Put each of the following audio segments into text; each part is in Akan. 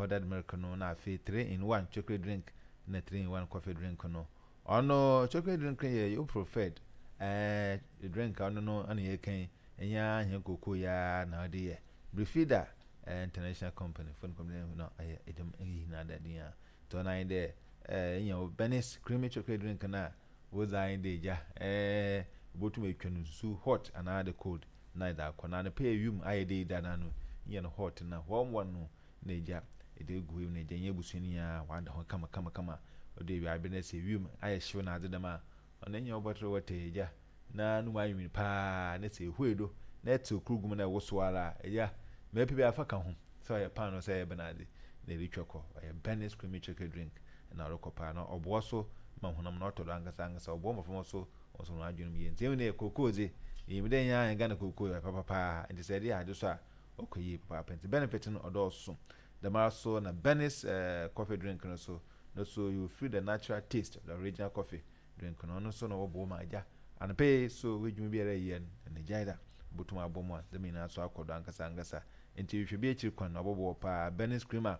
powdered milk no na afi 3 in 1 chocolate drink na 3 in 1 coffee drink no ono chocolate drink you preferred drink ono no ana ye kan enya hen koko ya na ode ye Brifida international company phone company no aye edem na da dia to na ide Benny's creamy chocolate drink na wo zain de ja botum etwanu su hot and the cold neither akona na pay yum aye de da na no yen hot na warm one no na ja ede gu yum na ja nya busuni ya wanda ho kama ode wi abena se yum aye hyew na ade ma ona nya obotro wote ja na nu ayumi pa na se hwedo na etu krugum na woso ara ja me pebi afa ka ho so ya pan no se ya benade na ritwako Benny's creamy chocolate drink na rokopa na obo so ma honam na otodo angasa obo mafo so oso na adwunu ye nti ne kokoze yimde nya anga na kokoze papa nti se dia ade so a okoyi papa nti benefit no odo so the maso na Benny's coffee drink no so you feel the natural taste of the original coffee drink no so no obo ma aja and pay so wedwumi biere yen na jaida butum abomo the mina so akodo angasa nti you should be a kwan obo pa Benny's creamer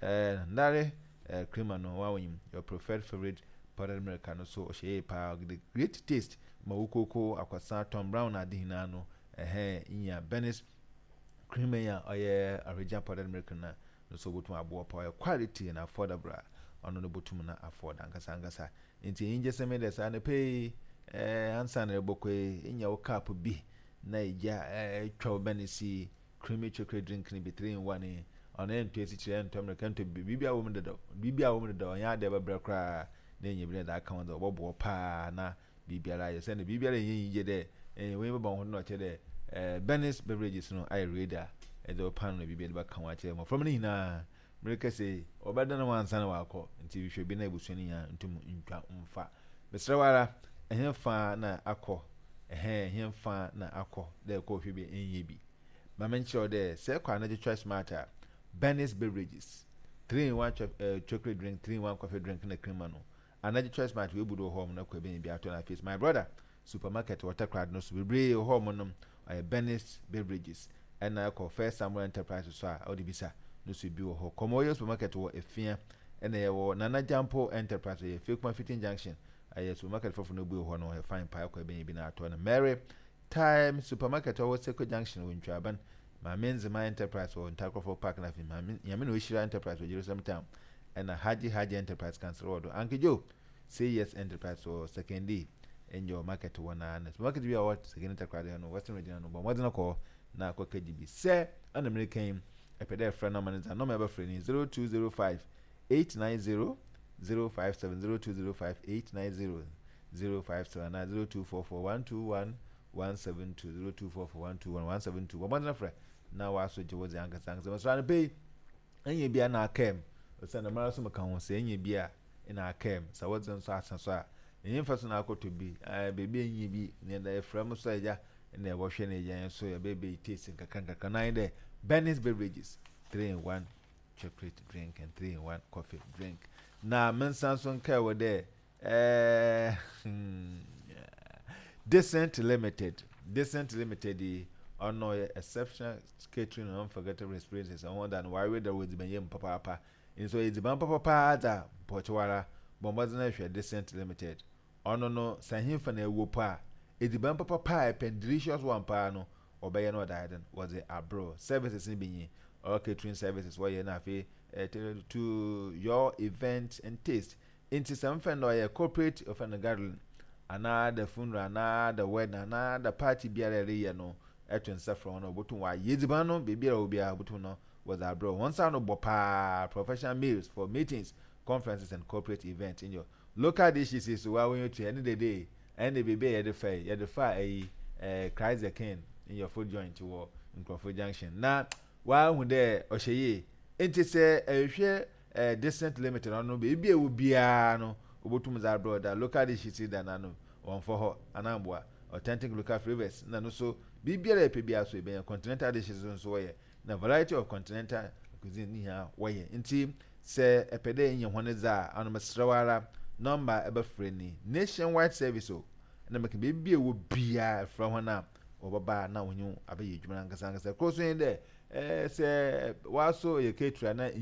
ndare creamer no wawim your preferred favorite powdered milk no so ohye pa the great taste ma wukoko akwasa Tom Brown adina no inya Benny's creamer ya oye original powdered milk na no so botum abo pa quality and affordable ono no botum na afford angasa nti inje seme de sa na pay ansa na ebokwe inya wo cup bi na ija twa Benny's creamy chocolate drink ni be 3 in 1 ona ento esichire ento American bibia wo mu de onya de bebra kra na enye bi da aka won obo pa na bibia la yese na bibia enye yije de we be bon ho no che de Benny's beverages no I reader edo pan no bibia de ba kan wa che mo from ni na America say obeda na wansa na wako nti wi hwe bi na ebusuni ya ntum ntwa mfa besrewara ehemfa na akọ ehemfa na akọ de ko hwe bi enye bi ma mencho de se kwa na choice matter Benny's beverages 3 in 1 chocolate drink 3 in 1 coffee drink na creamer no another choice matter we budo home na kwa ben bi ato na face my brother supermarket water crowd no so we bring home no Benny's beverages and na call first Samuel Enterprise so a odi bisa no so bi ho komo supermarket wo efia and ye wo Nana Jampo Enterprise ye fake fitting junction supermarket for no bi ho no fine pie kwa ben bi na ato na Mary Time supermarket wo Seko junction wo ntwaban my men's my enterprise or Ntakrofo Park na fi my yame no Shira Enterprise or Jerusalem Town and a Haji Enterprise Council Road Uncle Joe say yes Enterprise or second D in your market one and market be what second enterprise no Western region no but what na call na kwa KGB say an American a pede friend no manager no member friend 0205 890 057 0205 890 057 na 0244 121 172 wabana fra na waso je wozi anga sanga so na pay enye bia na akem so na mara so maka ho se enye bia na akem sa wozi nso asanso a enye fa so na akoto bi bebe enye bi ne da from so eja na e wo hwe na eja so ya bebe taste kankan na ide Benny's beverages 3 in 1 chocolate drink and 3 in 1 coffee drink na mensan so nka wo de Decent Limited ono exceptional catering and unforgettable experiences and one than why we there with benyem papa in so it's ban papa da pochwara bombazina hwe Decent Limited ono no sahimfa na ewo pa it's ban papa pen delicious one pa no obeye no da was it abro services ni binyi or catering services where you na fe to your event and taste into some friend or corporate of an garden another funeral another wedding another party biara area no etwen safra no botun wa yeziban no bibia obia botun no was abroad once no bopa professional meals for meetings conferences and corporate events in your local dishes is why when you to end the day and the baby you the fa Christ the King in your food joint to Nkrofo Junction na wa hu there ohyeye enti se ehwe Decent Limited no bibia obia no obotum za abroad local dishes da na no on for ho anambua authentic local flavors na no so bibiara epebia so ebe continental dishes so we na variety of continental cuisine ni ha we nti se epede nye hone za anomasrawara number ebe freni nationwide service o na make bibia wo bia fra hona obaba na wonyu abaye dwuma ngasa ngasa kroso yin de se waso ye ketra na